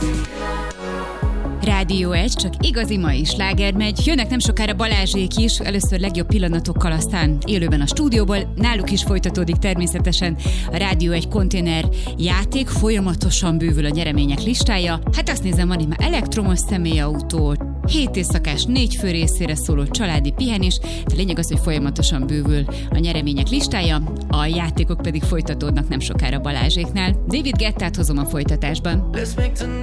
Rádió 1, csak igazi mai sláger megy. Jönnek nem sokára Balázsék is, először legjobb pillanatokkal, aztán élőben a stúdióból. Náluk is folytatódik természetesen a Rádió 1 konténer játék, folyamatosan bővül a nyeremények listája. Hát azt nézem, van itt már elektromos személyautó, 7 éjszakás 4 fő részére szóló családi pihenés, de lényeg az, hogy folyamatosan bővül a nyeremények listája, a játékok pedig folytatódnak nem sokára Balázséknál. David Guettát hozom a folytatásban.